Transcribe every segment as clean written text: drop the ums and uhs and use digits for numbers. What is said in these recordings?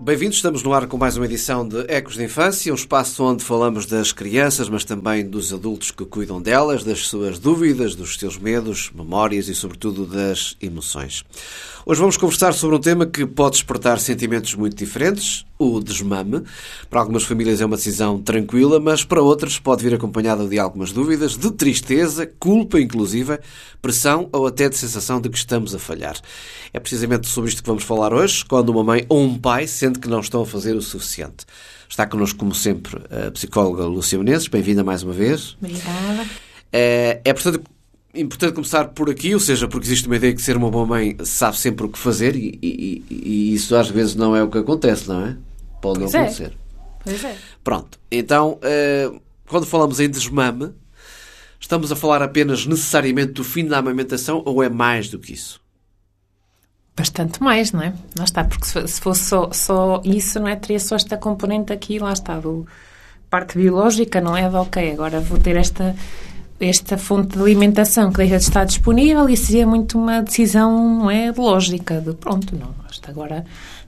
Bem-vindos, estamos no ar com mais uma edição de Ecos de Infância, um espaço onde falamos das crianças, mas também dos adultos que cuidam delas, das suas dúvidas, dos seus medos, memórias e, sobretudo, das emoções. Hoje vamos conversar sobre um tema que pode despertar sentimentos muito diferentes, o desmame. Para algumas famílias é uma decisão tranquila, mas para outras pode vir acompanhada de algumas dúvidas, de tristeza, culpa inclusive, pressão ou até de sensação de que estamos a falhar. É precisamente sobre isto que vamos falar hoje, quando uma mãe ou um pai sente que não estão a fazer o suficiente. Está connosco, como sempre, a psicóloga Lúcia Menezes. Bem-vinda mais uma vez. Obrigada. Portanto, importante começar por aqui, ou seja, porque existe uma ideia que ser uma boa mãe sabe sempre o que fazer e isso às vezes não é o que acontece, não é? Pode não acontecer. Pois é. Pronto. Então, quando falamos em desmame, estamos a falar apenas necessariamente do fim da amamentação ou é mais do que isso? Bastante mais, não é? Lá está, porque se fosse só isso, não é? Teria só esta componente aqui, lá está, do parte biológica, não é? De ok, agora vou ter esta fonte de alimentação que deixa de estar disponível e seria muito uma decisão, não é? Lógica, de pronto, não, isto agora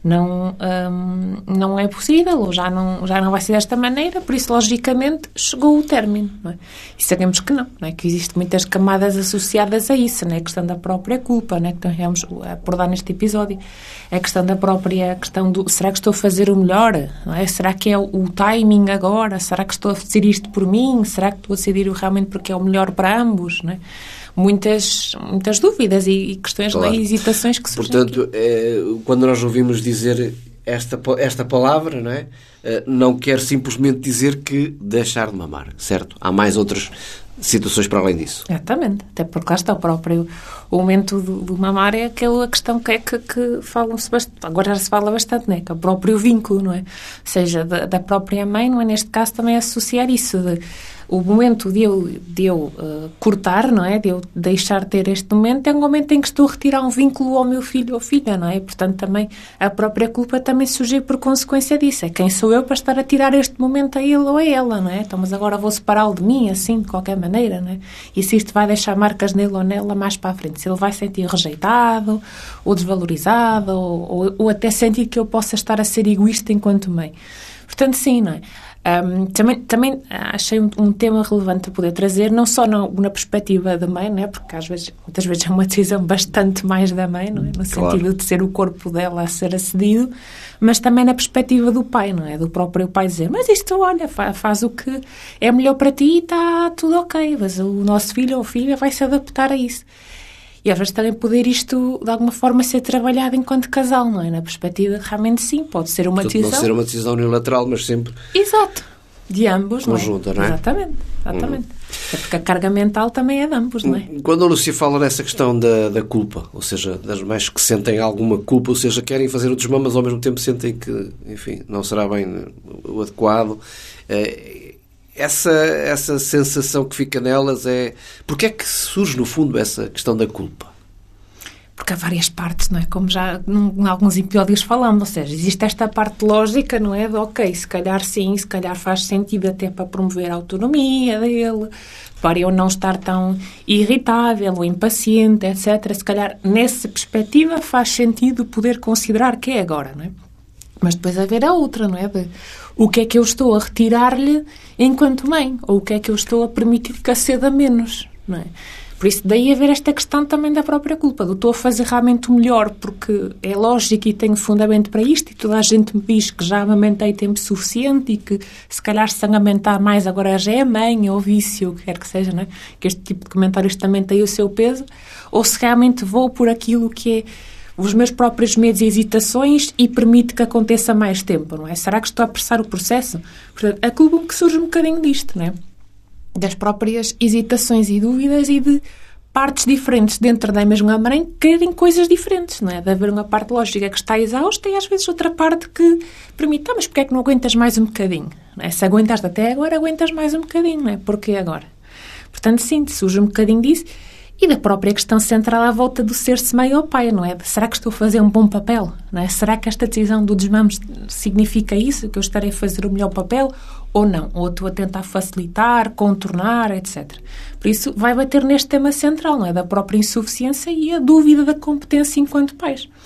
não é possível ou já não vai ser desta maneira, por isso, logicamente, chegou o término, não é? E sabemos que não é? Que existem muitas camadas associadas a isso, não é? A questão da própria culpa, não é? Que nós vamos abordar neste episódio. A questão da própria questão do será que estou a fazer o melhor? Não é? Será que é o timing agora? Será que estou a decidir isto por mim? Será que estou a decidir realmente porque é o melhor para ambos? Não é? Muitas dúvidas e questões, claro, e hesitações que surgem. Portanto, quando nós ouvimos dizer esta palavra, não é? Não quer simplesmente dizer que deixar de mamar, certo? Há mais outras situações para além disso. Exatamente, até porque lá está o momento do mamar é aquela questão que falam-se bastante, agora já se fala bastante, não é? Que é o próprio vínculo, não é? Ou seja, da própria mãe, não é? Neste caso também associar isso, o momento de eu cortar, não é? De eu deixar de ter este momento, é um momento em que estou a retirar um vínculo ao meu filho ou filha, não é? E, portanto, também a própria culpa também surge por consequência disso. É quem sou eu para estar a tirar este momento a ele ou a ela, não é? Então, mas agora vou separá-lo de mim, assim, de qualquer maneira, não é? E se isto vai deixar marcas nele ou nela mais para a frente, se ele vai sentir rejeitado ou desvalorizado ou até sentir que eu possa estar a ser egoísta enquanto mãe. Portanto, sim, não é? Também achei um tema relevante a poder trazer, não só na perspectiva da mãe, não é? Porque muitas vezes é uma decisão bastante mais da mãe, não é? No sentido de ser o corpo dela a ser acedido, mas também na perspectiva do pai, não é? Do próprio pai dizer, mas isto, olha, faz o que é melhor para ti e está tudo ok, mas o nosso filho ou filha vai se adaptar a isso. E às vezes também poder isto, de alguma forma, ser trabalhado enquanto casal, não é? Na perspectiva, realmente sim, pode ser uma decisão... Não ser uma decisão unilateral, mas sempre... Exato. De ambos, conjunta, não é? Exatamente. É porque a carga mental também é de ambos, não é? Quando a Lúcia fala nessa questão da culpa, ou seja, das mães que sentem alguma culpa, ou seja, querem fazer o desmame, mas ao mesmo tempo sentem que, enfim, não será bem o adequado... Essa sensação que fica nelas é... Porquê é que surge, no fundo, essa questão da culpa? Porque há várias partes, não é? Como já em alguns episódios falamos, ou seja, existe esta parte lógica, não é? De, ok, se calhar sim, se calhar faz sentido até para promover a autonomia dele, para eu não estar tão irritável ou impaciente, etc. Se calhar, nessa perspectiva, faz sentido poder considerar que é agora, não é? Mas depois haver a outra, não é? O que é que eu estou a retirar-lhe enquanto mãe? Ou o que é que eu estou a permitir que aceda menos, não é? Por isso, daí haver esta questão também da própria culpa. Do estou a fazer realmente o melhor porque é lógico e tenho fundamento para isto e toda a gente me diz que já amamentei tempo suficiente e que se calhar se amamentar mais agora já é mãe ou vício, o que quer que seja, não é? Que este tipo de comentários também tem o seu peso. Ou se realmente vou por aquilo que é os meus próprios medos e hesitações e permite que aconteça mais tempo, não é? Será que estou a apressar o processo? Portanto, a culpa que surge um bocadinho disto, não é? Das próprias hesitações e dúvidas e de partes diferentes dentro da mesma mãe querem coisas diferentes, não é? De haver uma parte lógica que está exausta e às vezes outra parte que permite, mas porque é que não aguentas mais um bocadinho? Não é? Se aguentaste até agora, aguentas mais um bocadinho, não é? Porquê agora? Portanto, sim, surge um bocadinho disso. E da própria questão central à volta do ser-se mãe ou pai, não é? Será que estou a fazer um bom papel? Não é? Será que esta decisão do desmame significa isso? Que eu estarei a fazer o melhor papel? Ou não? Ou estou a tentar facilitar, contornar, etc. Por isso, vai bater neste tema central, não é? Da própria insuficiência e a dúvida da competência enquanto pais.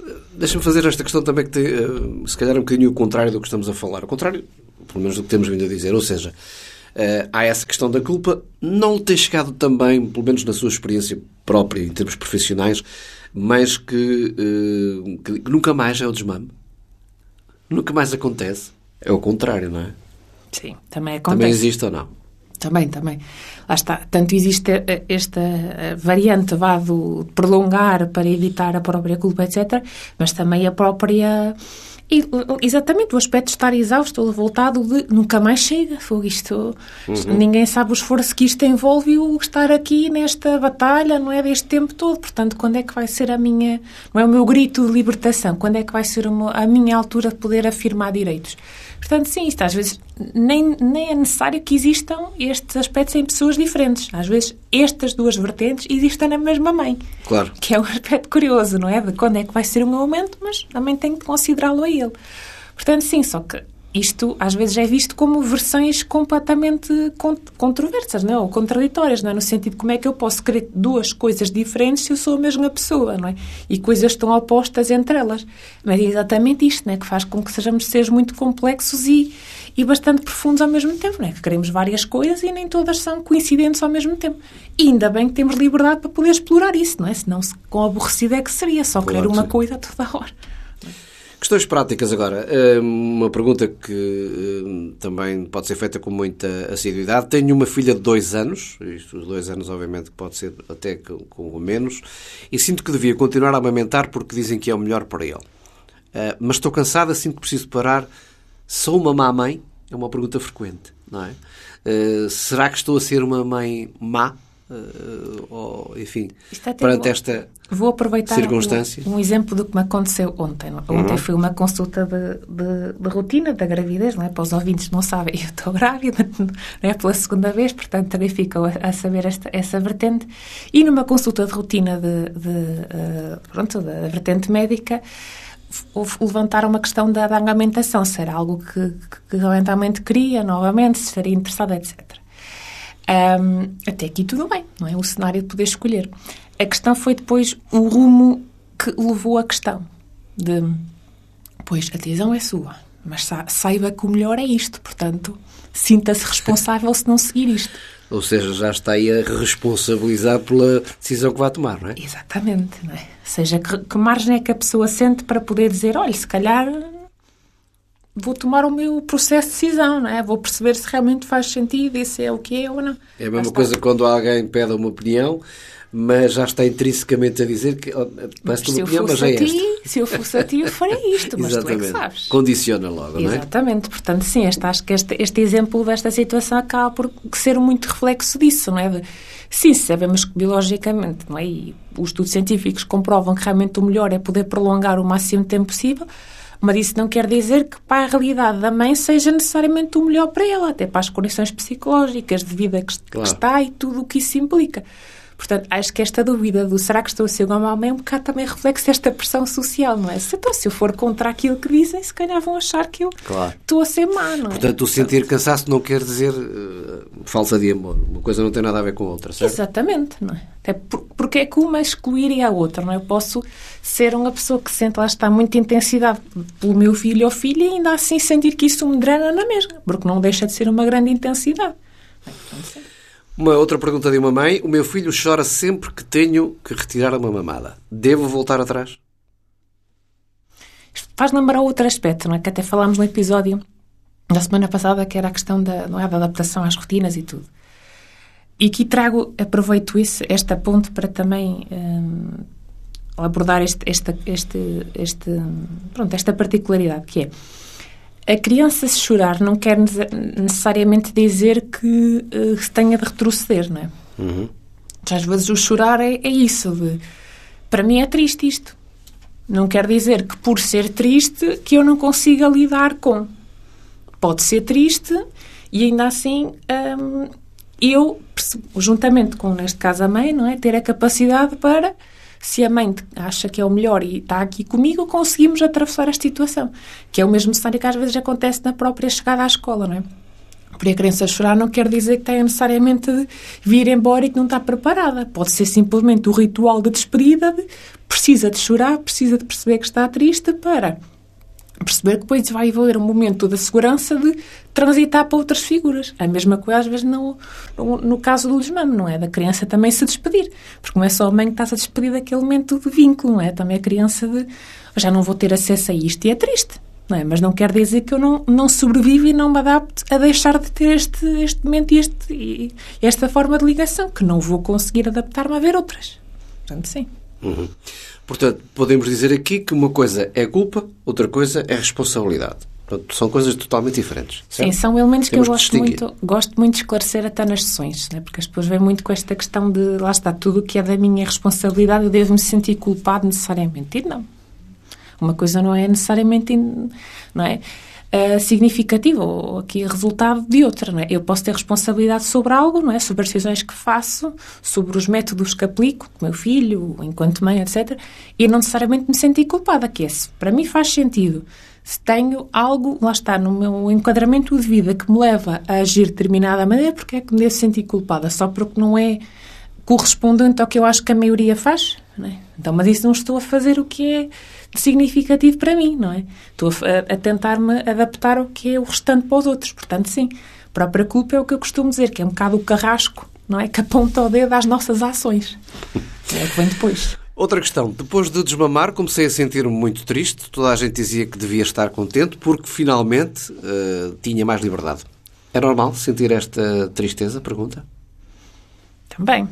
Deixa-me fazer esta questão também que tem, se calhar é um bocadinho o contrário do que estamos a falar. O contrário, pelo menos do que temos vindo a dizer. Ou seja, há essa questão da culpa. Não lhe tem chegado também, pelo menos na sua experiência própria, em termos profissionais, mas que nunca mais é o desmame? Nunca mais acontece? É o contrário, não é? Sim, também acontece. Também existe ou não? Também. Lá está. Tanto existe esta variante do prolongar para evitar a própria culpa, etc. Mas também a própria... Exatamente, o aspecto de estar exausto ou revoltado de nunca mais chega. Isto, ninguém sabe o esforço que isto envolve, o estar aqui nesta batalha, não é, deste tempo todo. Portanto, quando é que vai ser a minha... Não é o meu grito de libertação. Quando é que vai ser a minha altura de poder afirmar direitos? Portanto, sim, isto às vezes nem é necessário que existam estes aspectos em pessoas diferentes. Às vezes, estas duas vertentes existem na mesma mãe. Claro. Que é um aspecto curioso, não é? De quando é que vai ser o meu momento, mas também tenho que considerá-lo a ele. Portanto, sim, só que isto às vezes é visto como versões completamente controversas, não é? Ou contraditórias, não é? No sentido de como é que eu posso querer duas coisas diferentes se eu sou a mesma pessoa, não é? E coisas estão opostas entre elas. Mas é exatamente isto, não é? Que faz com que sejamos seres muito complexos e bastante profundos ao mesmo tempo, não é? Que queremos várias coisas e nem todas são coincidentes ao mesmo tempo. E ainda bem que temos liberdade para poder explorar isso, não é? Senão, quão aborrecido é que seria só querer uma coisa toda a hora. Questões práticas agora. Uma pergunta que também pode ser feita com muita assiduidade. Tenho uma filha de 2 anos, isto, os 2 anos obviamente pode ser até com menos, e sinto que devia continuar a amamentar porque dizem que é o melhor para ele. Mas estou cansada, sinto que preciso parar. Sou uma má mãe? É uma pergunta frequente, não é? Será que estou a ser uma mãe má? Ou, enfim, perante esta vou aproveitar circunstância. Um exemplo do que me aconteceu ontem. Ontem foi uma consulta de rotina da gravidez, não é? Para os ouvintes não sabem, eu estou grávida, não é pela segunda vez, portanto também ficam a saber essa vertente. E numa consulta de rotina da vertente médica, levantaram uma questão da amamentação, se era algo que realmente queria, novamente, se estaria interessada, etc. Até aqui tudo bem, não é? O cenário de poder escolher. A questão foi depois o rumo que levou a questão de, pois, a decisão é sua, mas saiba que o melhor é isto, portanto, sinta-se responsável se não seguir isto. Ou seja, já está aí a responsabilizar pela decisão que vai tomar, não é? Exatamente, não é? Ou seja, que margem é que a pessoa sente para poder dizer, olha, se calhar vou tomar o meu processo de decisão, não é? Vou perceber se realmente faz sentido e se é o que é ou não. É a mesma coisa quando alguém pede uma opinião, mas já está intrinsecamente a dizer que parece uma opinião, mas é esta. Se eu fosse a ti, eu faria isto, mas tu é que sabes. Condiciona logo, não é? Exatamente. Portanto, sim, acho que este exemplo desta situação acaba por ser muito reflexo disso, não é? Sim, sabemos que biologicamente, não é? E os estudos científicos comprovam que realmente o melhor é poder prolongar o máximo de tempo possível, mas isso não quer dizer que para a realidade da mãe seja necessariamente o melhor para ela, até para as condições psicológicas de vida que está e tudo o que isso implica. Portanto, acho que esta dúvida do será que estou a ser uma má mãe é um bocado também reflexo desta pressão social, não é? Se eu for contra aquilo que dizem, se calhar vão achar que eu estou a ser má, não é? Portanto, o sentir cansaço não quer dizer falta de amor. Uma coisa não tem nada a ver com a outra, certo? Exatamente, não é? Até porque é que uma excluiria a outra, não é? Eu posso ser uma pessoa que sente, lá está, muita intensidade pelo meu filho ou filha e ainda assim sentir que isso me drena na mesma, porque não deixa de ser uma grande intensidade. Uma outra pergunta de uma mãe. O meu filho chora sempre que tenho que retirar uma mamada. Devo voltar atrás? Isto faz lembrar outro aspecto, não é? Que até falámos no episódio da semana passada, que era a questão da adaptação às rotinas e tudo. E aqui aproveito esta ponte para também abordar esta particularidade, que é a criança se chorar não quer necessariamente dizer que se tenha de retroceder, não é? Uhum. Às vezes o chorar é isso, para mim é triste isto. Não quer dizer que por ser triste que eu não consiga lidar com. Pode ser triste e ainda assim eu, juntamente com, neste caso, a mãe, não é? Ter a capacidade para, se a mãe acha que é o melhor e está aqui comigo, conseguimos atravessar esta situação. Que é o mesmo cenário que às vezes acontece na própria chegada à escola, não é? Porque a criança chorar não quer dizer que tenha necessariamente de vir embora e que não está preparada. Pode ser simplesmente o ritual de despedida, precisa de chorar, precisa de perceber que está triste para perceber que depois vai haver um momento da segurança de transitar para outras figuras. A mesma coisa às vezes no caso do desmame, não é? Da criança também se despedir. Porque não é só a mãe que está-se a despedir daquele momento de vínculo, não é? Também a criança de já não vou ter acesso a isto e é triste. Não é? Mas não quer dizer que eu não sobrevivo e não me adapte a deixar de ter este momento e esta forma de ligação, que não vou conseguir adaptar-me a ver outras. Portanto, sim. Uhum. Portanto, podemos dizer aqui que uma coisa é culpa, outra coisa é responsabilidade. Portanto, são coisas totalmente diferentes. Certo? Sim, são elementos que eu gosto muito de esclarecer até nas sessões, né? Porque as pessoas vêm muito com esta questão de, lá está, tudo o que é da minha responsabilidade, eu devo me sentir culpado necessariamente. E não. Uma coisa não é necessariamente significativa ou aqui resultado de outra. Não é? Eu posso ter responsabilidade sobre algo, não é? Sobre as decisões que faço, sobre os métodos que aplico com o meu filho, enquanto mãe, etc. E não necessariamente me sentir culpada, que se para mim faz sentido. Se tenho algo, lá está, no meu enquadramento de vida que me leva a agir de determinada maneira, porque é que me devo sentir culpada? Só porque não é correspondente ao que eu acho que a maioria faz? Não é? Então, mas isso não estou a fazer o que é significativo para mim, não é? Estou a tentar-me adaptar ao que é o restante para os outros. Portanto, sim, a própria culpa é o que eu costumo dizer, que é um bocado o carrasco, não é? Que aponta o dedo às nossas ações. É o que vem depois. Outra questão. Depois de desmamar, comecei a sentir-me muito triste. Toda a gente dizia que devia estar contente porque, finalmente, tinha mais liberdade. É normal sentir esta tristeza? Pergunta. Também.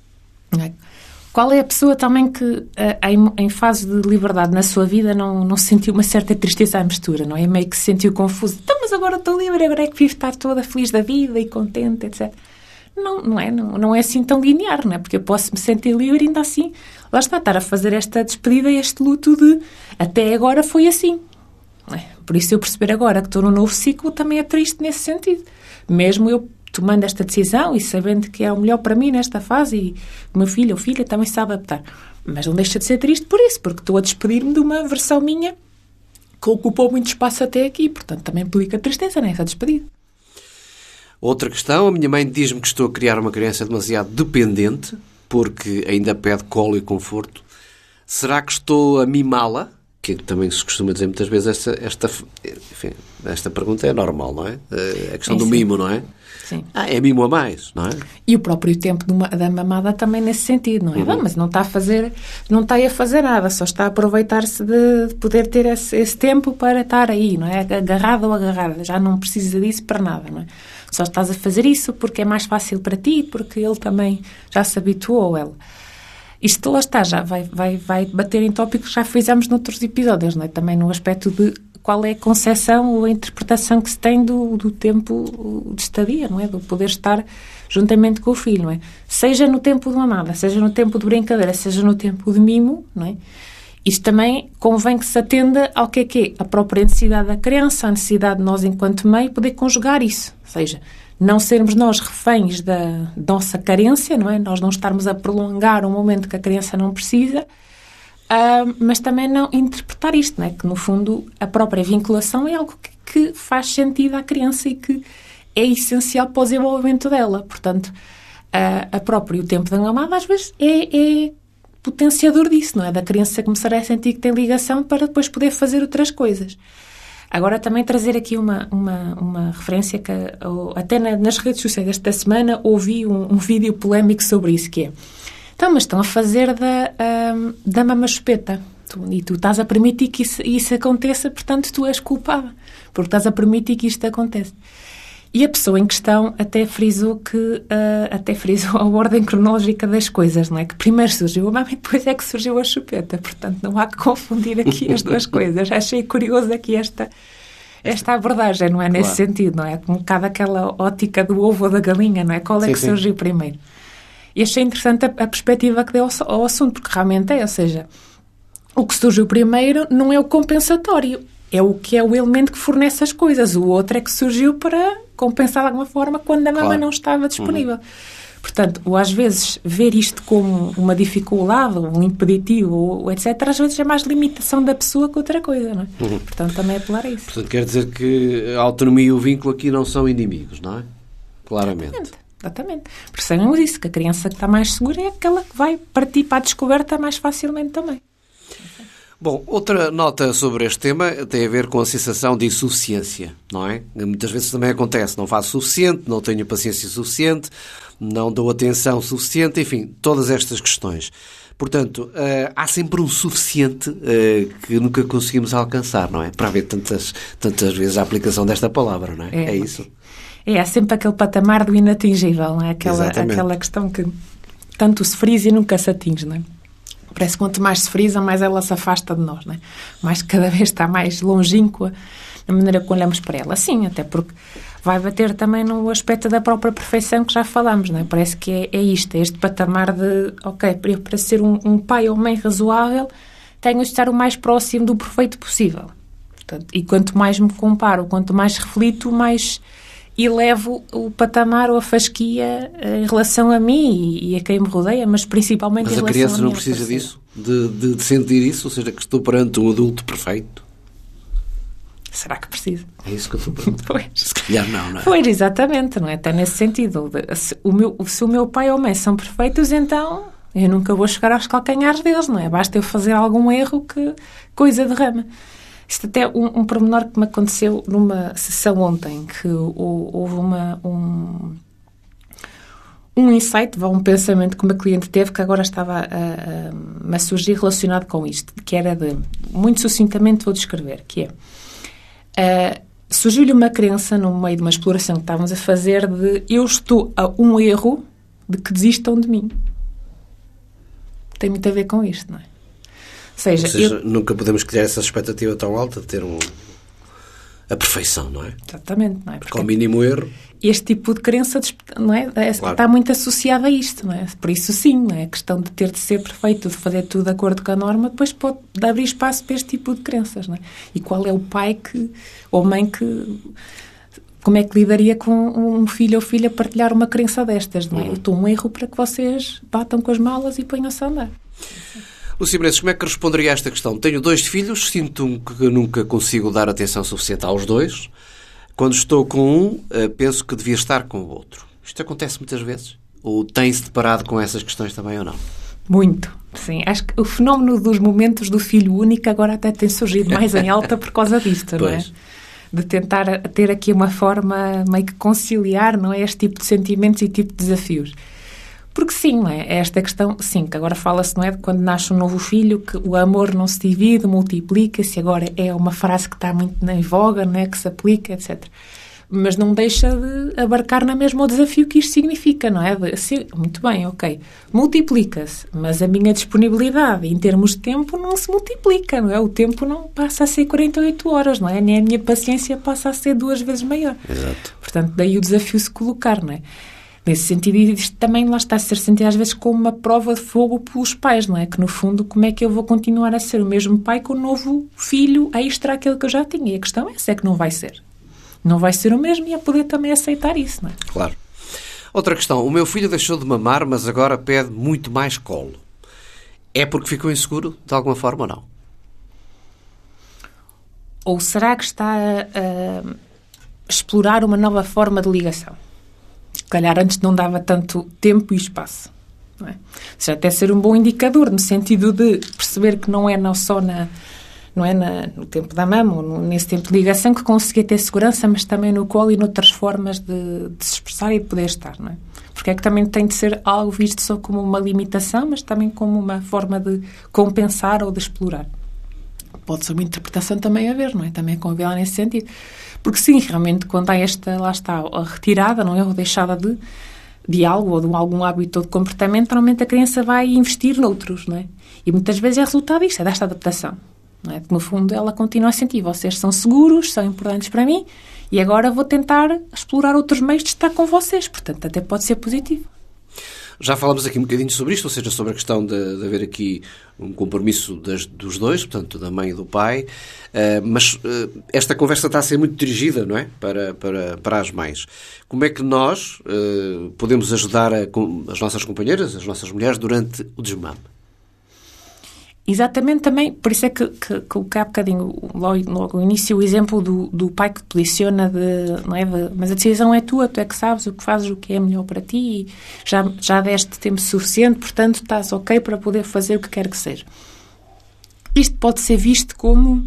Qual é a pessoa também que, em fase de liberdade na sua vida, não sentiu uma certa tristeza à mistura, não é? Meio que se sentiu confuso. Então, mas agora estou livre, agora é que vivo estar toda feliz da vida e contente, etc. Não é assim tão linear, não é? Porque eu posso me sentir livre e ainda assim, lá está, estar a fazer esta despedida, este luto de até agora foi assim. Não é? Por isso eu perceber agora que estou num novo ciclo também é triste nesse sentido. Mesmo eu tomando esta decisão e sabendo que é o melhor para mim nesta fase e o meu filho ou filha também sabe adaptar. Mas não deixa de ser triste por isso, porque estou a despedir-me de uma versão minha que ocupou muito espaço até aqui. Portanto, também implica tristeza nessa despedida. Outra questão. A minha mãe diz-me que estou a criar uma criança demasiado dependente porque ainda pede colo e conforto. Será que estou a mimá-la? Que também se costuma dizer muitas vezes esta pergunta é normal, não é? A questão do mimo, não é? Sim. É mimo a mais, não é? E o próprio tempo da mamada também nesse sentido, não é? Mas não está a fazer nada, só está a aproveitar-se de poder ter esse tempo para estar aí, não é? Agarrado ou agarrada, já não precisa disso para nada, não é? Só estás a fazer isso porque é mais fácil para ti, porque ele também já se habituou, ou ela. Isto lá está, já vai bater em tópicos que já fizemos noutros episódios, não é? Também no aspecto de qual é a concepção ou a interpretação que se tem do tempo de estadia, não é? Do poder estar juntamente com o filho, não é? Seja no tempo de mamada, seja no tempo de brincadeira, seja no tempo de mimo, não é? Isto também convém que se atenda ao que é a própria necessidade da criança, a necessidade de nós, enquanto mãe, poder conjugar isso. Ou seja, não sermos nós reféns da nossa carência, não é? Nós não estarmos a prolongar um momento que a criança não precisa, mas também não interpretar isto, não é? Que, no fundo, a própria vinculação é algo que faz sentido à criança e que é essencial para o desenvolvimento dela. Portanto, o tempo da mamada, às vezes, é potenciador disso, não é? Da criança começar a sentir que tem ligação para depois poder fazer outras coisas. Agora, também trazer aqui uma referência que até nas redes sociais esta semana ouvi um vídeo polémico sobre isso, que é: então, mas estão a fazer da mama chupeta. E tu estás a permitir que isso aconteça, portanto, tu és culpada, porque estás a permitir que isto aconteça. E a pessoa em questão até frisou a ordem cronológica das coisas, não é? Que primeiro surgiu a mama e depois é que surgiu a chupeta. Portanto, não há que confundir aqui as duas coisas. Achei curioso aqui esta abordagem, não é? Nesse sentido, não é? Um bocado aquela ótica do ovo ou da galinha, não é? Qual é que surgiu primeiro? E achei interessante a perspectiva que deu ao assunto, porque realmente ou seja, o que surgiu primeiro não é o compensatório, é o que é o elemento que fornece as coisas. O outro é que surgiu para compensar de alguma forma quando a mama não estava disponível. Portanto, ou às vezes ver isto como uma dificuldade, um impeditivo, ou etc., às vezes é mais limitação da pessoa que outra coisa, não é? Portanto, também apelar a isso. Portanto, quer dizer que a autonomia e o vínculo aqui não são inimigos, não é? Claramente. Exatamente. Por isso eu disse que a criança que está mais segura é aquela que vai partir para a descoberta mais facilmente também. Bom, outra nota sobre este tema tem a ver com a sensação de insuficiência, não é? Muitas vezes também acontece, não faço o suficiente, não tenho paciência suficiente, não dou atenção suficiente, enfim, todas estas questões. Portanto, há sempre um suficiente que nunca conseguimos alcançar, não é? Para haver tantas vezes a aplicação desta palavra, não é? É isso. Há sempre aquele patamar do inatingível, não é? Aquela questão que tanto se frisa e nunca se atinge, não é? Parece que quanto mais se frisa, mais ela se afasta de nós, não é? Mais cada vez está mais longínqua na maneira como olhamos para ela. Sim, até porque vai bater também no aspecto da própria perfeição que já falamos, não é? Parece que é isto, é este patamar de, ok, para ser um pai ou mãe razoável, tenho de estar o mais próximo do perfeito possível. Portanto, e quanto mais me comparo, quanto mais reflito, mais elevo o patamar ou a fasquia em relação a mim e a quem me rodeia, mas principalmente em relação a mim. Mas a criança não precisa disso? De sentir isso? Ou seja, que estou perante um adulto perfeito? Será que precisa? É isso que eu estou perguntando. Pois. Se calhar não é? Pois, exatamente, não é? Está nesse sentido. Se o meu pai ou mãe são perfeitos, então eu nunca vou chegar aos calcanhares deles, não é? Basta eu fazer algum erro que coisa derrama. Isto até um pormenor que me aconteceu numa sessão ontem, que houve um insight, um pensamento que uma cliente teve que agora estava a surgir relacionado com isto, que era de, muito sucintamente vou descrever, que é, surgiu-lhe uma crença no meio de uma exploração que estávamos a fazer de eu estou a um erro de que desistam de mim. Tem muito a ver com isto, não é? Ou seja, nunca podemos criar essa expectativa tão alta de ter a perfeição, não é? Exatamente, não é? Porque ao mínimo erro... Este tipo de crença, não é? Claro. Está muito associada a isto, não é? Por isso, sim, não é? A questão de ter de ser perfeito, de fazer tudo de acordo com a norma, depois pode abrir espaço para este tipo de crenças, não é? E qual é o pai ou mãe que... Como é que lidaria com um filho ou filha a partilhar uma crença destas, não é? Eu estou um erro para que vocês batam com as malas e ponham-se a andar. Lúcia Menezes, como é que responderia a esta questão? Tenho 2 filhos, sinto que nunca consigo dar atenção suficiente aos 2. Quando estou com um, penso que devia estar com o outro. Isto acontece muitas vezes? Ou tem-se deparado com essas questões também ou não? Muito, sim. Acho que o fenómeno dos momentos do filho único agora até tem surgido mais em alta por causa disto, não é? De tentar ter aqui uma forma meio que conciliar, não é? Este tipo de sentimentos e tipo de desafios. Porque sim, não é? Esta questão, sim, que agora fala-se, não é? De quando nasce um novo filho, que o amor não se divide, multiplica-se, agora é uma frase que está muito em voga, não é? Que se aplica, etc. Mas não deixa de abarcar na mesma o desafio que isto significa, não é? Muito bem, ok, multiplica-se, mas a minha disponibilidade em termos de tempo não se multiplica, não é? O tempo não passa a ser 48 horas, não é? Nem a minha paciência passa a ser 2 vezes maior. Exato. Portanto, daí o desafio se colocar, não é? Nesse sentido, isto também lá está a ser sentido às vezes como uma prova de fogo pelos pais, não é? Que no fundo, como é que eu vou continuar a ser o mesmo pai com o novo filho extra àquele que eu já tinha? E a questão é que não vai ser. Não vai ser o mesmo e é poder também aceitar isso, não é? Claro. Outra questão. O meu filho deixou de mamar, mas agora pede muito mais colo. É porque ficou inseguro, de alguma forma, ou não? Ou será que está a explorar uma nova forma de ligação? Se calhar antes não dava tanto tempo e espaço. Não é? Ou seja, até ser um bom indicador, no sentido de perceber que não é só no tempo da mama, ou nesse tempo de ligação, que conseguia ter segurança, mas também no colo e noutras formas de se expressar e de poder estar. Não é? Porque é que também tem de ser algo visto só como uma limitação, mas também como uma forma de compensar ou de explorar. Pode ser uma interpretação também a ver, não é? Também convém lá nesse sentido. Porque sim, realmente, quando há lá está, a retirada, não é? Ou deixada de algo, ou de algum hábito ou de comportamento, normalmente a criança vai investir noutros, não é? E muitas vezes é resultado disto, é desta adaptação. Não é? Porque, no fundo, ela continua a sentir, vocês são seguros, são importantes para mim, e agora vou tentar explorar outros meios de estar com vocês. Portanto, até pode ser positivo. Já falámos aqui um bocadinho sobre isto, ou seja, sobre a questão de haver aqui um compromisso dos dois, portanto, da mãe e do pai, mas esta conversa está a ser muito dirigida, não é? Para as mães. Como é que nós podemos ajudar as nossas companheiras, as nossas mulheres, durante o desmame? Exatamente, também, por isso é que há bocadinho, logo no início, o exemplo do pai que posiciona mas a decisão é tua, tu é que sabes o que fazes, o que é melhor para ti, e já deste tempo suficiente, portanto estás ok para poder fazer o que quer que seja. Isto pode ser visto como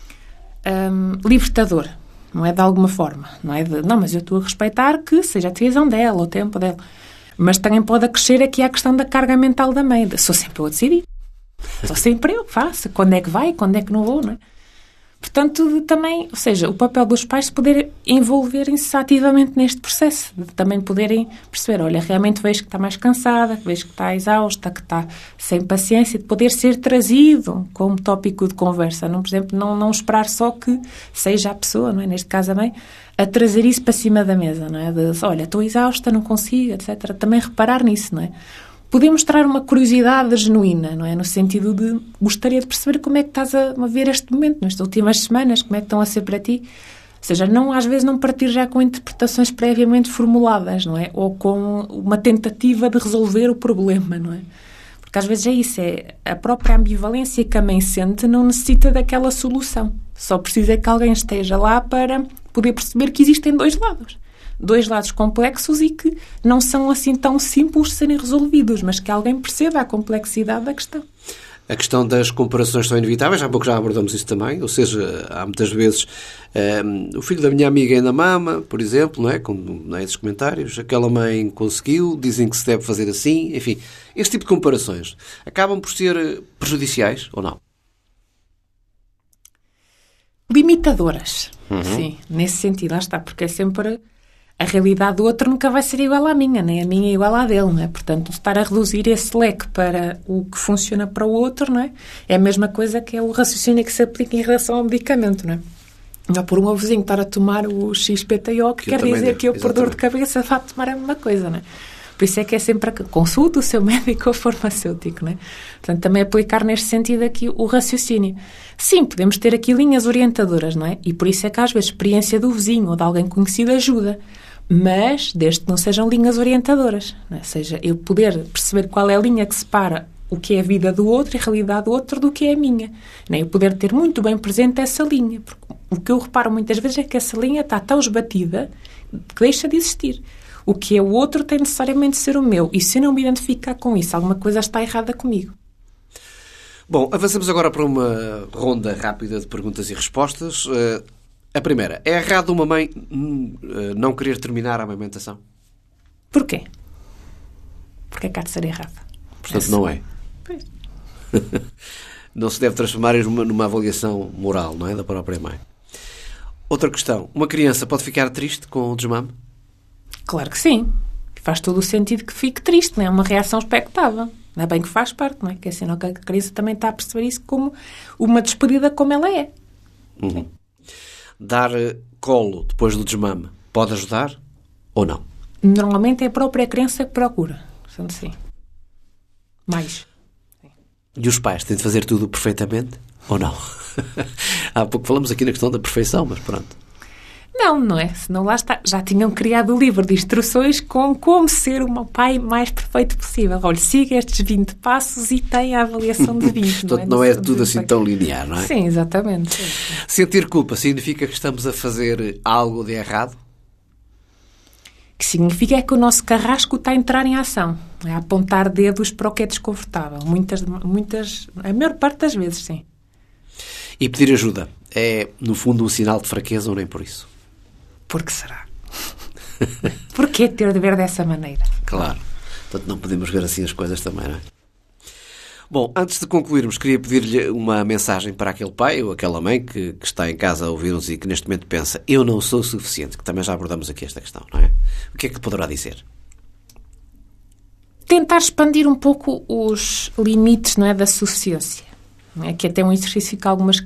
libertador, não é, de alguma forma, não é não, mas eu estou a respeitar que seja a decisão dela, o tempo dela, mas também pode acrescer aqui a questão da carga mental da mãe, sou sempre eu a decidir. Só sempre eu faço. Quando é que vai, quando é que não vou, não é? Portanto, também, ou seja, o papel dos pais poder envolverem-se ativamente neste processo, de também poderem perceber, olha, realmente vejo que está mais cansada, vejo que está exausta, que está sem paciência, de poder ser trazido como tópico de conversa, não, por exemplo, não esperar só que seja a pessoa, não é? Neste caso a mãe, a trazer isso para cima da mesa, não é? De, olha, estou exausta, não consigo, etc. Também reparar nisso, não é? Poder mostrar uma curiosidade genuína, não é? No sentido de gostaria de perceber como é que estás a ver este momento, nestas últimas semanas, como é que estão a ser para ti. Ou seja, às vezes não partir já com interpretações previamente formuladas, não é? Ou com uma tentativa de resolver o problema, não é? Porque às vezes é isso, é a própria ambivalência que a mãe sente não necessita daquela solução. Só precisa que alguém esteja lá para poder perceber que existem dois lados complexos e que não são assim tão simples de serem resolvidos, mas que alguém perceba a complexidade da questão. A questão das comparações são inevitáveis, há pouco já abordamos isso também, ou seja, há muitas vezes o filho da minha amiga ainda mama, por exemplo, não é? Com esses comentários, aquela mãe conseguiu, dizem que se deve fazer assim, enfim, este tipo de comparações acabam por ser prejudiciais ou não? Limitadoras, sim, nesse sentido, lá está, porque é sempre... A realidade do outro nunca vai ser igual à minha, nem a minha é igual à dele, não é? Portanto, estar a reduzir esse leque para o que funciona para o outro, não é? É a mesma coisa que é o raciocínio que se aplica em relação ao medicamento, não é? Não por um vizinho estar a tomar o XPTO, que quer dizer que eu, por dor de cabeça, vá tomar a mesma coisa, não é? Por isso é que é sempre consulta o seu médico ou farmacêutico, não é? Portanto, também aplicar neste sentido aqui o raciocínio. Sim, podemos ter aqui linhas orientadoras, não é? E por isso é que às vezes a experiência do vizinho ou de alguém conhecido ajuda. Mas, desde que não sejam linhas orientadoras, não é? Ou seja, eu poder perceber qual é a linha que separa o que é a vida do outro e a realidade do outro do que é a minha. Não é? Eu poder ter muito bem presente essa linha. Porque o que eu reparo muitas vezes é que essa linha está tão esbatida que deixa de existir. O que é o outro tem necessariamente de ser o meu. E se eu não me identificar com isso, alguma coisa está errada comigo. Bom, avançamos agora para uma ronda rápida de perguntas e respostas. A primeira, é errado uma mãe não querer terminar a amamentação? Porquê? Porque é que há de ser errado? Portanto, não é. Pois. Não se deve transformar numa avaliação moral, não é? Da própria mãe. Outra questão, uma criança pode ficar triste com o desmame? Claro que sim. Faz todo o sentido que fique triste, não é? É uma reação expectável. Não é bem que faz parte, não é? Que é sinal que a criança também está a perceber isso como uma despedida como ela é. Uhum. Dar colo depois do desmame pode ajudar ou não? Normalmente é a própria criança que procura. Portanto, sim. Mais. Sim. E os pais têm de fazer tudo perfeitamente ou não? Há pouco falamos aqui na questão da perfeição, mas pronto. Não é? Senão lá está. Já tinham criado o livro de instruções com como ser o meu pai mais perfeito possível. Olha, siga estes 20 passos e tem a avaliação de 20. Portanto, não é tudo assim tão linear, não é? Sim, exatamente. Sim. Sentir culpa significa que estamos a fazer algo de errado? Que significa é que o nosso carrasco está a entrar em ação. É a apontar dedos para o que é desconfortável. A maior parte das vezes, sim. E pedir ajuda é, no fundo, um sinal de fraqueza ou nem por isso? Por que será? Porquê ter de ver dessa maneira? Claro. Portanto, não podemos ver assim as coisas também, não é? Bom, antes de concluirmos, queria pedir-lhe uma mensagem para aquele pai ou aquela mãe que está em casa a ouvir-nos e que neste momento pensa eu não sou suficiente, que também já abordamos aqui esta questão, não é? O que é que poderá dizer? Tentar expandir um pouco os limites, não é, da suficiência. É que até um exercício que algumas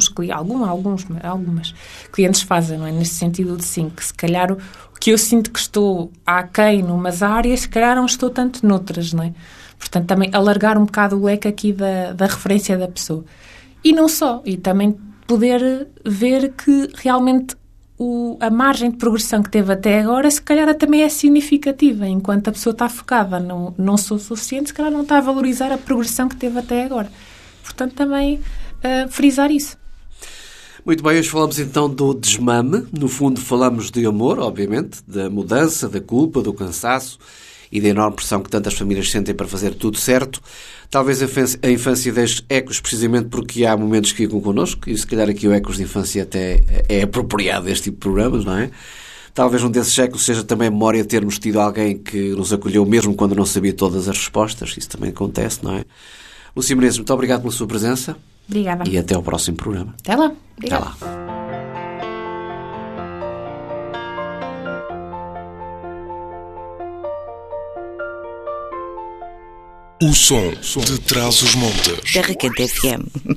clientes fazem, não é? Nesse sentido de sim, que se calhar o que eu sinto que estou aquém numas áreas, se calhar não estou tanto noutras, não é? Portanto, também alargar um bocado o leque aqui da referência da pessoa. E não só, e também poder ver que realmente a margem de progressão que teve até agora, se calhar também é significativa, enquanto a pessoa está focada no não sou suficiente, se calhar não está a valorizar a progressão que teve até agora. Portanto, também frisar isso. Muito bem, hoje falamos então do desmame. No fundo falamos de amor, obviamente, da mudança, da culpa, do cansaço e da enorme pressão que tantas famílias sentem para fazer tudo certo. Talvez a infância deixe ecos precisamente porque há momentos que ficam connosco, e se calhar aqui o Ecos de Infância até é apropriado a este tipo de programas, não é? Talvez um desses ecos seja também a memória de termos tido alguém que nos acolheu mesmo quando não sabia todas as respostas. Isso também acontece, não é? Lúcia Menezes, muito obrigado pela sua presença. Obrigada. E até ao próximo programa. Até lá. Obrigada. Até lá. O som de Trás-os-Montes. Terra Quente FM.